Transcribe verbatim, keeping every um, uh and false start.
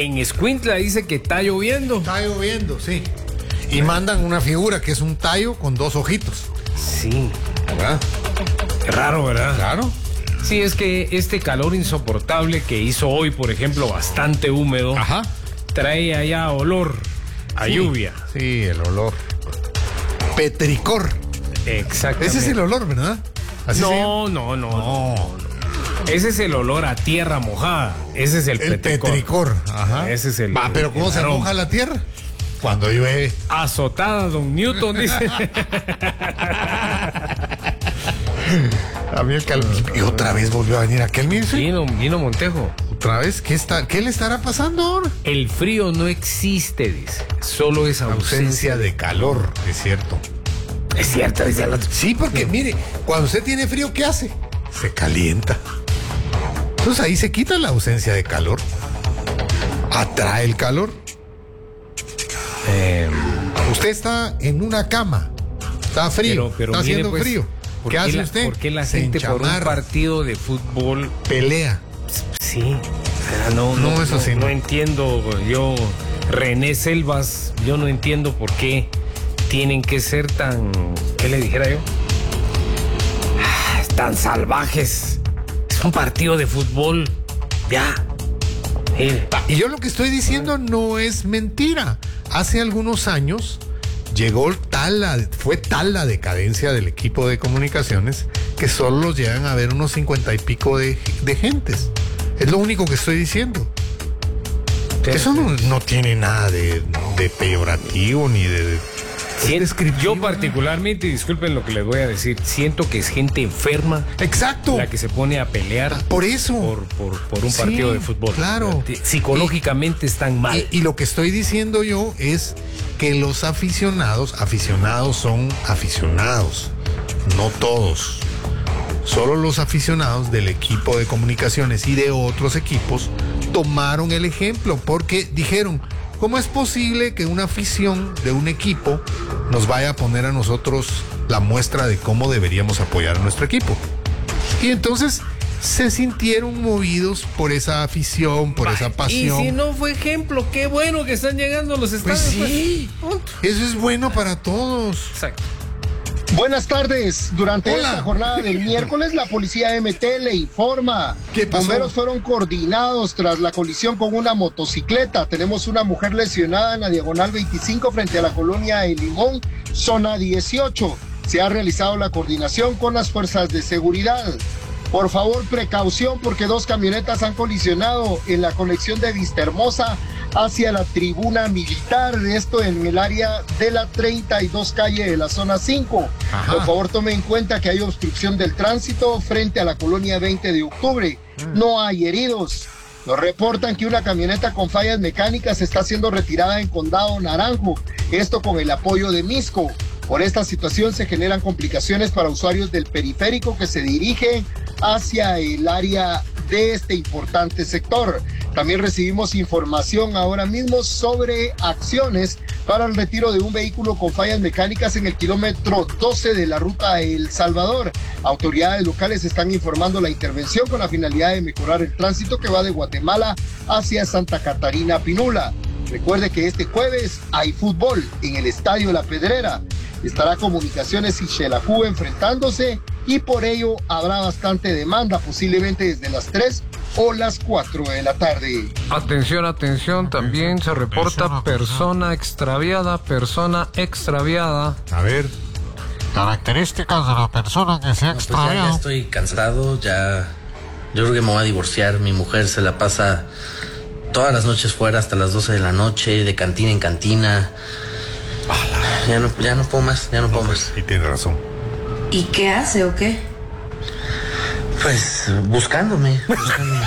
En Escuintla dice que está lloviendo. Está lloviendo, sí. Y mandan una figura que es un tallo con dos ojitos. Sí. ¿Verdad? Qué raro, ¿verdad? Claro. Sí, es que este calor insoportable que hizo hoy, por ejemplo, bastante húmedo, Ajá. trae allá olor a Sí, lluvia. Sí, el olor. Petricor. Exactamente. Ese es el olor, ¿verdad? ¿Así se llama? No, no, no, No. no. Ese es el olor a tierra mojada. Ese es el, El petricor. petricor. Ajá. Ese es el. Va, pero ¿cómo el se aroma. moja la tierra? Cuando llueve. Azotada, don Newton, dice. A mí el calor. Y otra vez volvió a venir aquel mismo. Vino, vino Montejo. Otra vez, ¿qué está, qué le estará pasando ahora? El frío no existe, dice. Solo es ausencia. Ausencia de calor, es cierto. Es cierto, dice el otro. Sí, porque mire, cuando usted tiene frío, ¿qué hace? Se calienta. Entonces ahí se quita la ausencia de calor. Atrae el calor. Eh, Usted está en una cama. Está frío. pero, pero está mire, haciendo pues, frío. ¿por ¿Qué hace la, usted? ¿Por qué la Se gente por un enchamarra, partido de fútbol? pelea? Sí. O sea, no, no, No, eso sí, no. no. No entiendo. Yo, René Selvas, yo no entiendo por qué tienen que ser tan. ¿Qué le dijera yo? Ah, tan salvajes. Es un partido de fútbol. Ya. Mire. Y yo lo que estoy diciendo no es mentira. Hace algunos años llegó tal la, fue tal la decadencia del equipo de comunicaciones que solo los llegan a ver unos cincuenta y pico de, de gentes. Es lo único que estoy diciendo. Eso no, no tiene nada de, de peyorativo ni de... de Sien- descriptivo, yo particularmente, disculpen lo que les voy a decir, siento que es gente enferma Exacto. la que se pone a pelear Por eso. por, por, por un Sí, partido de fútbol. claro. Psicológicamente están mal. Y, y lo que estoy diciendo yo es que los aficionados, aficionados son aficionados, no todos. Solo los aficionados del equipo de comunicaciones y de otros equipos tomaron el ejemplo porque dijeron, ¿cómo es posible que una afición de un equipo nos vaya a poner a nosotros la muestra de cómo deberíamos apoyar a nuestro equipo? Y entonces se sintieron movidos por esa afición, por esa pasión. Y si no fue ejemplo, qué bueno que están llegando los Pues estadios. sí, eso es bueno para todos. Exacto. Buenas tardes. Durante Hola. esta jornada del miércoles, la policía M T le informa. ¿Qué pasó? Bomberos fueron coordinados tras la colisión con una motocicleta. Tenemos una mujer lesionada en la diagonal veinticinco frente a la colonia El Limón, zona dieciocho. Se ha realizado la coordinación con las fuerzas de seguridad. Por favor, precaución porque dos camionetas han colisionado en la conexión de Vistahermosa hacia la tribuna militar, esto en el área de la treinta y dos calle de la zona cinco. Ajá. Por favor, tome en cuenta que hay obstrucción del tránsito frente a la colonia veinte de octubre. No hay heridos. Nos reportan que una camioneta con fallas mecánicas está siendo retirada en Condado Naranjo, esto con el apoyo de Misco. Por esta situación se generan complicaciones para usuarios del periférico que se dirigen hacia el área de este importante sector. También recibimos información ahora mismo sobre acciones para el retiro de un vehículo con fallas mecánicas en el kilómetro doce de la ruta El Salvador. Autoridades locales están informando la intervención con la finalidad de mejorar el tránsito que va de Guatemala hacia Santa Catarina Pinula. Recuerde que este jueves hay fútbol en el Estadio La Pedrera. Estará Comunicaciones y Xelajú enfrentándose y por ello habrá bastante demanda, posiblemente desde las tres o las cuatro de la tarde. Atención, atención, también se reporta persona extraviada, persona extraviada. A ver, Características de la persona que se ha Pues ya, ya extraviado. estoy cansado, ya yo creo que me voy a divorciar. Mi mujer se la pasa todas las noches fuera hasta las doce de la noche, de cantina en cantina. Ya no, ya no puedo más, ya no puedo más. y tiene razón. ¿Y qué hace o qué? Pues buscándome, buscándome.